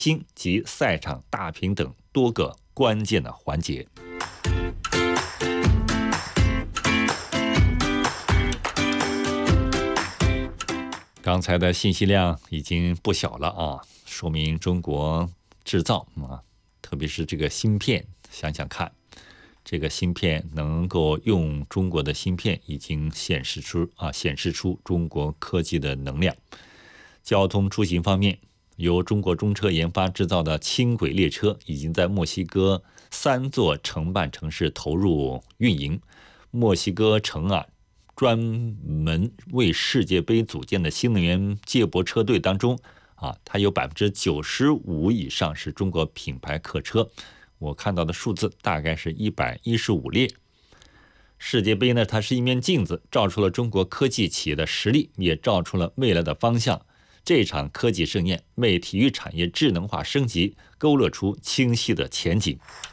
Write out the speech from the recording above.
新及赛场大屏等多个关键的环节。刚才的信息量已经不小了啊，说明中国制造啊，特别是这个芯片，想想看，这个芯片能够用中国的芯片，已经显示出中国科技的能量。交通出行方面，由中国中车研发制造的轻轨列车已经在墨西哥3座承办城市投入运营。墨西哥城专门为世界杯组建的新能源接驳车队当中它有95%以上是中国品牌客车，我看到的数字大概是115列。世界杯呢，它是一面镜子，照出了中国科技企业的实力，也照出了未来的方向。这场科技盛宴为体育产业智能化升级勾勒出清晰的前景。